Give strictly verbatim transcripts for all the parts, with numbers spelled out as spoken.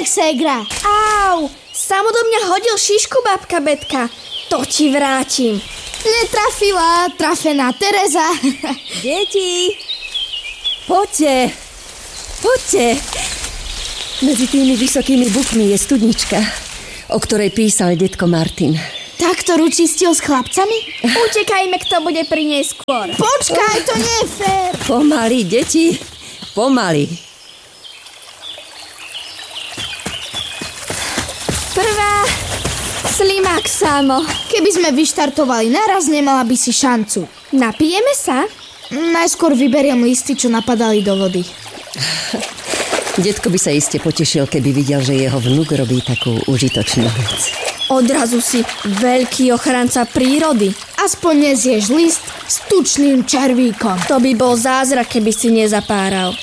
nech segra. Au, samo do mňa hodil šišku, babka Betka. To ti vrátim. Netrafila, trafená Tereza. Deti, poďte, poďte. Medzi tými vysokými bukmi je studnička, o ktorej písal detko Martin. Tak, ktorú čistil s chlapcami? Utekajme, kto bude pri nej skôr. Počkaj, to nie je fér. Pomaly, deti, pomaly. Prvá, slimák samo. Keby sme vyštartovali naraz, nemala by si šancu. Napijeme sa? Najskôr vyberiem listy, čo napadali do vody. Detko by sa iste potešil, keby videl, že jeho vnuk robí takú užitočnú vec. Odrazu si veľký ochranca prírody. Aspoň nezieš list s tučným červíkom. To by bol zázrak, keby si nezapáral.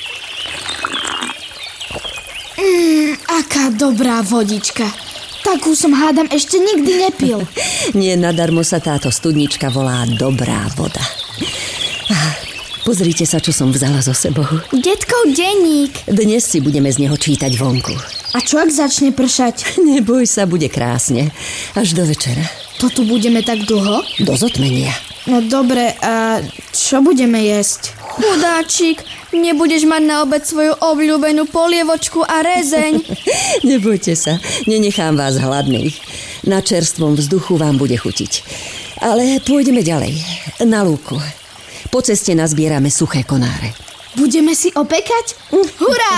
Mmm, aká dobrá vodička. Takú som, hádam, ešte nikdy nepil. Nie nadarmo sa táto studnička volá Dobrá voda. Pozrite sa, čo som vzala so sebou. Detkov denník. Dnes si budeme z neho čítať vonku. A čo ak začne pršať? Neboj sa, bude krásne. Až do večera. To tu budeme tak dlho? Do zotmenia. No dobre, a čo budeme jesť? Chudáčik, nebudeš mať na obed svoju obľúbenú polievočku a rezeň. Nebojte sa, nenechám vás hladných. Na čerstvom vzduchu vám bude chutiť. Ale pôjdeme ďalej, na lúku. Po ceste nazbierame suché konáre. Budeme si opekať? Hurá!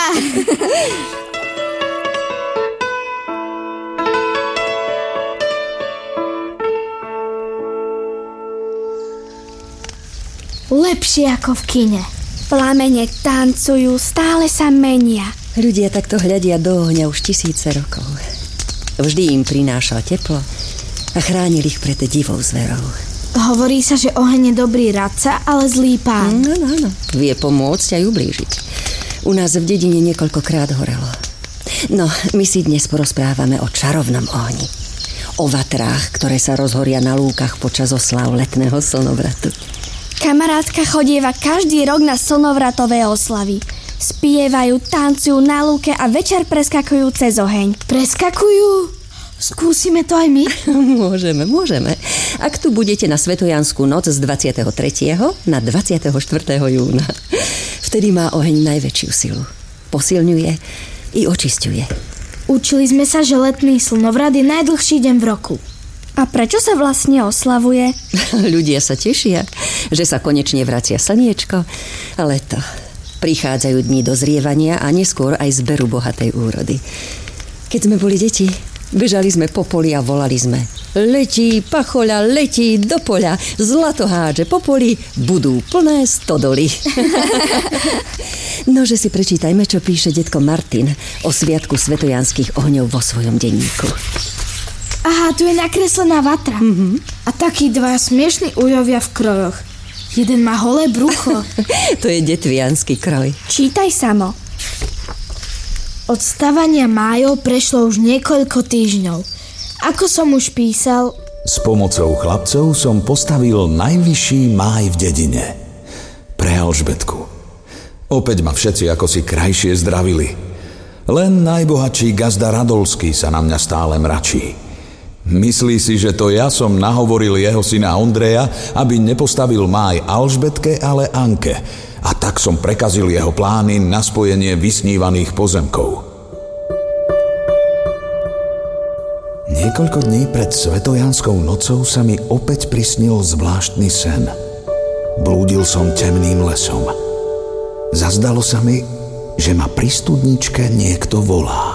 Lepšie ako v kine. Plamene tancujú, stále sa menia. Ľudia takto hľadia do ohňa už tisíce rokov. Vždy im prinášal teplo a chránil ich pred divou zverou. Hovorí sa, že oheň je dobrý radca, ale zlý pán. No, no, no. Vie pomôcť aj ublížiť. U nás v dedine niekoľkokrát horelo. No, my si dnes porozprávame o čarovnom ohni. O vatrách, ktoré sa rozhoria na lúkach počas oslav letného slnovratu. Kamarátka chodieva každý rok na slnovratové oslavy. Spievajú, tancujú na lúke a večer preskakujú cez oheň. Preskakujú? Skúsime to aj my? Môžeme, môžeme. Ak tu budete na Svetojanskú noc z dvadsiateho tretieho na dvadsiateho štvrtého júna. Vtedy má oheň najväčšiu silu. Posilňuje i očisťuje. Učili sme sa, že letný slnovrat je najdlhší deň v roku. A prečo sa vlastne oslavuje? Ľudia sa tešia, že sa konečne vracia slniečko a leto. Prichádzajú dni dozrievania a neskôr aj zberu bohatej úrody. Keď sme boli deti, bežali sme po poli a volali sme: letí pachoľa, letí do poľa, zlato hádže po poli, budú plné stodoly. Nože si prečítajme, čo píše detko Martin o sviatku svetojanských ohňov vo svojom denníku. Aha, tu je nakreslená vatra. Mm-hmm. A takí dva smiešní ujovia v krojoch. Jeden má holé brucho. To je detviansky kroj. Čítaj samo. Od stavania májov prešlo už niekoľko týždňov. Ako som už písal... S pomocou chlapcov som postavil najvyšší máj v dedine. Pre Alžbetku. Opäť ma všetci ako si krajšie zdravili. Len najbohatší gazda Radolský sa na mňa stále mračí. Myslí si, že to ja som nahovoril jeho syna Ondreja, aby nepostavil máj Alžbetke, ale Anke. A tak som prekazil jeho plány na spojenie vysnívaných pozemkov. Niekoľko dní pred Svetojanskou nocou sa mi opäť prisnil zvláštny sen. Blúdil som temným lesom. Zazdalo sa mi, že ma pri studničke niekto volá.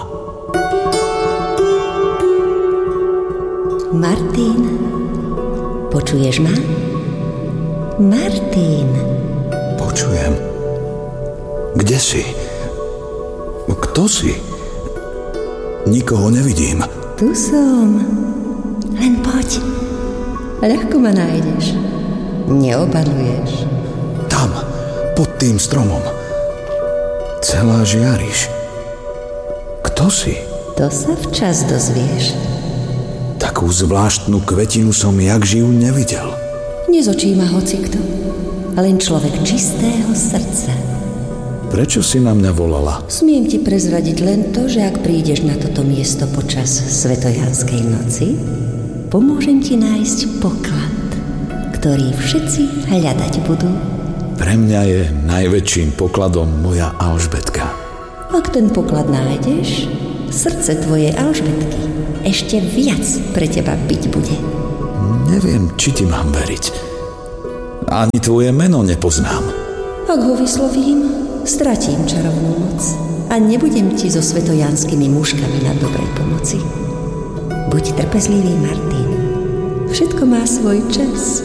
Martin, počuješ ma? Martin. Počujem. Kde si? Kto si? Nikoho nevidím. Tu som. Len poď. Ľahko ma nájdeš. Neobaluješ. Tam, pod tým stromom. Celá žiariš. Kto si? To sa včas dozvieš. Takú zvláštnu kvetinu som jak živ nevidel. Nezočí ma hocikto. Len človek čistého srdca. prečo si na mňa volala? Smiem ti prezradiť len to, že ak prídeš na toto miesto počas Svetojanskej noci, pomôžem ti nájsť poklad, ktorý všetci hľadať budú. Pre mňa je najväčším pokladom moja Alžbetka. Ak ten poklad nájdeš, srdce tvojej Alžbetky ešte viac pre teba byť bude. Neviem, či ti mám veriť. Ani tvoje meno nepoznám. Ak ho vyslovím, stratím čarovnú moc a nebudem ti so svetojanskými mužkami na dobrej pomoci. Buď trpezlivý, Martin. Všetko má svoj čas.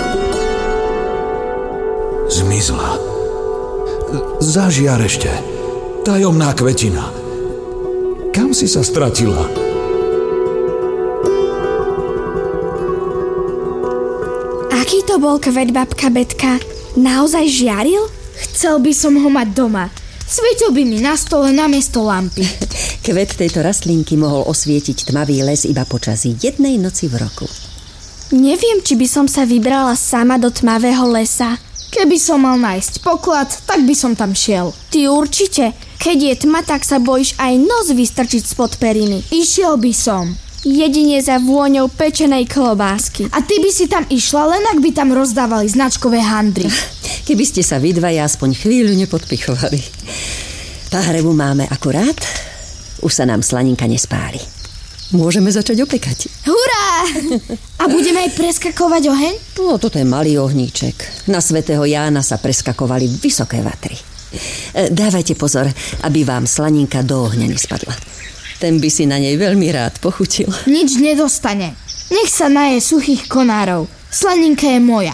Zmizla. Zažiar ešte. Tajomná kvetina. Kam si sa stratila? Aký to bol kvet, babka Betka? Naozaj žiaril? Chcel by som ho mať doma. Svietil by mi na stole namiesto lampy. Kvet tejto rastlinky mohol osvietiť tmavý les iba počas jednej noci v roku. Neviem, či by som sa vybrala sama do tmavého lesa. Keby som mal nájsť poklad, tak by som tam šiel. Ty určite. Keď je tma, tak sa bojíš aj nos vystrčiť spod periny. Išiel by som. Jedine za vôňou pečenej klobásky. A ty by si tam išla, len ak by tam rozdávali značkové handry. Keby ste sa vy dvaja aspoň chvíľu nepodpichovali. Pahrebu máme akurát. Už sa nám slaninka nespáli. Môžeme začať opekať. Hurá! A budeme aj preskakovať oheň? No, toto je malý ohníček. Na svätého Jána sa preskakovali vysoké vatry. E, dávajte pozor, aby vám slaninka do ohňa nespadla. Ten by si na nej veľmi rád pochutil. Nič nedostane. Nech sa naje suchých konárov. Slaninka je moja.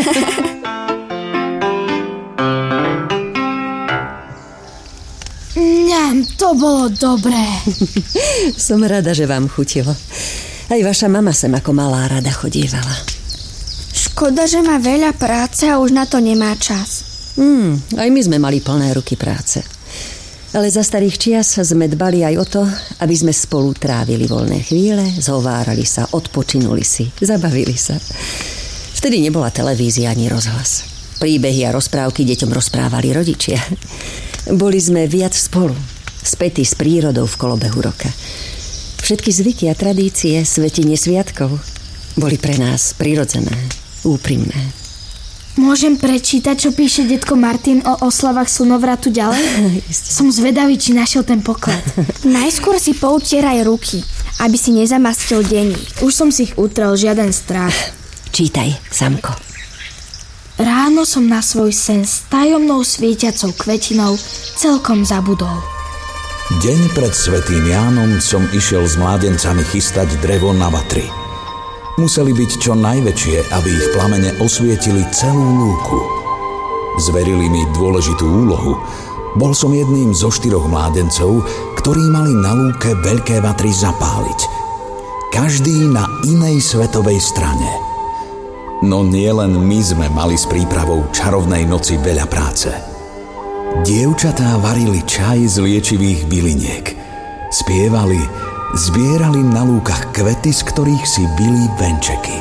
Mňam, to bolo dobré. Som rada, že vám chutilo. Aj vaša mama sem ako malá rada chodívala. Škoda, že má veľa práce a už na to nemá čas. Hmm, aj my sme mali plné ruky práce. Ale za starých čias sme dbali aj o to, aby sme spolu trávili voľné chvíle, zhovárali sa, odpočinuli si, zabavili sa. Vtedy nebola televízia ani rozhlas. Príbehy a rozprávky deťom rozprávali rodičia. Boli sme viac spolu, spätí s prírodou v kolobehu roka. Všetky zvyky a tradície, svetenie sviatkov boli pre nás prirodzené, úprimné. Môžem prečítať, čo píše detko Martin o oslavách slnovratu ďalej? Som zvedavý, či našiel ten poklad. Najskôr si poutieraj ruky, aby si nezamastil denník. Už som si ich utrel, žiaden strach. Čítaj, Samko. Ráno som na svoj sen s tajomnou svietiacou kvetinou celkom zabudol. Deň pred svätým Jánom som išiel s mládencami chystať drevo na vatry. Museli byť čo najväčšie, aby ich plamene osvietili celú lúku. Zverili mi dôležitú úlohu. Bol som jedným zo štyroch mládencov, ktorí mali na lúke veľké vatry zapáliť. Každý na inej svetovej strane. No nielen my sme mali s prípravou čarovnej noci veľa práce. Dievčatá varili čaj z liečivých byliniek. Spievali, zbierali na lúkach kvety, z ktorých si bili venčeky.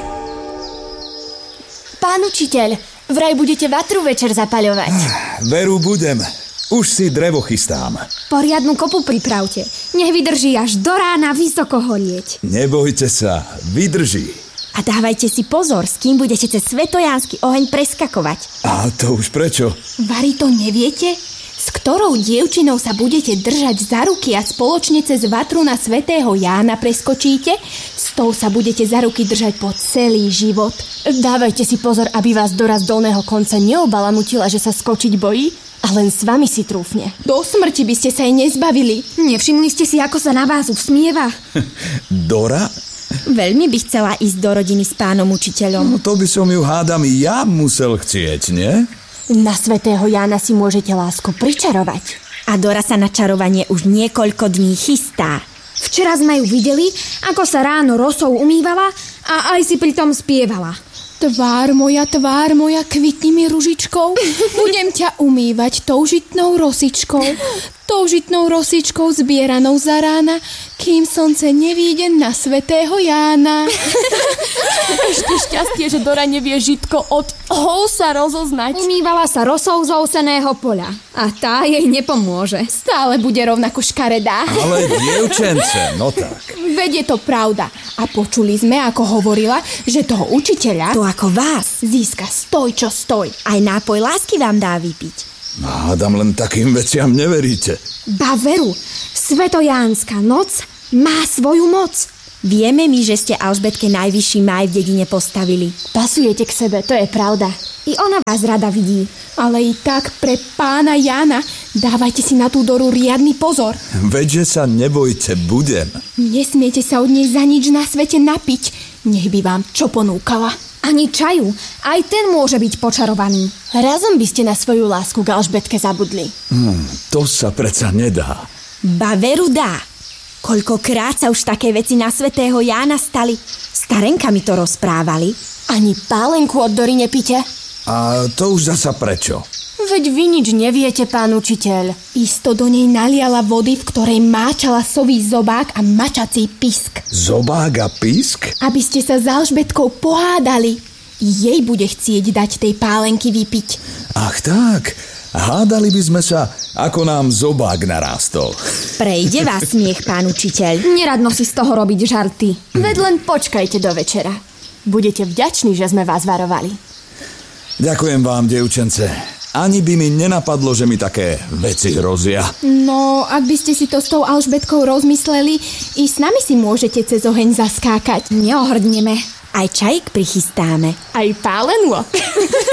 Pán učiteľ, vraj budete vatru večer zapaľovať. Veru budem. Už si drevo chystám. Poriadnu kopu pripravte. Nech vydrží až do rána vysoko horieť. Nebojte sa, vydrží. A dávajte si pozor, s kým budete cez svetojánsky oheň preskakovať. A to už prečo? Vari to neviete? S ktorou dievčinou sa budete držať za ruky a spoločne cez vatru na svätého Jána preskočíte, s tou sa budete za ruky držať po celý život. Dávajte si pozor, aby vás doraz dolného konca neobalamutila, že sa skočiť bojí, a len s vami si trúfne. Do smrti by ste sa jej nezbavili. Nevšimli ste si, ako sa na vás usmieva? Dora? Veľmi by chcela ísť do rodiny s pánom učiteľom. No to by som ju hádam i ja musel chcieť, nie? Na svätého Jána si môžete lásku pričarovať. A Dora sa na čarovanie už niekoľko dní chystá. Včera sme ju videli, ako sa ráno rosou umývala a aj si pritom spievala. Tvár moja, tvár moja, kvitni žitnými ružičkou, budem ťa umývať tou žitnou rosičkou, tou žitnou rosičkou zbieranou za rána, kým slnce nevíde na svätého Jána. Ešte šťastie, že Dora nevie žitko od housa rozoznať. Umývala sa rosou z ouseného poľa a tá jej nepomôže. Stále bude rovnako škaredá. Ale dievčence, no tak. Veď je to pravda. A počuli sme, ako hovorila, že toho učiteľa To ako vás. získa stoj, čo stoj. Aj nápoj lásky vám dá vypiť. Hádam, len takým veciam neveríte. Ba veru, Svetojánska noc má svoju moc. Vieme my, že ste Alžbetke najvyšší máj v dedine postavili. Pasujete k sebe, to je pravda. I ona vás rada vidí. Ale i tak pre pána Jána dávajte si na tú Doru riadny pozor. Veďže sa nebojte, budem. Nesmiete sa od nej za nič na svete napiť. Nech by vám čo ponúkala. Ani čaju, aj ten môže byť počarovaný. Razom by ste na svoju lásku k Alžbetke zabudli. Hm, to sa predsa nedá. Ba veru dá. Koľkokrát sa už také veci na svätého Jána stali. Starenka mi to rozprávali. Ani pálenku od Dory nepíte? A to už zasa prečo? Veď vy nič neviete, pán učiteľ. Isto do nej naliala vody, v ktorej máčala sový zobák a mačací pisk. Zobák a pisk? Aby ste sa s Alžbetkou pohádali. Jej bude chcieť dať tej pálenky vypiť. Ach tak, hádali by sme sa, ako nám zobák narástol. Prejde vás smiech, pán učiteľ. Neradno si z toho robiť žarty. Veď len počkajte do večera. Budete vďační, že sme vás varovali. Ďakujem vám, dievčence. Ani by mi nenapadlo, že mi také veci hrozia. No, ak by ste si to s tou Alžbetkou rozmysleli, i s nami si môžete cez oheň zaskákať. Neohrdneme. Aj čajík prichystáme. Aj pálenú.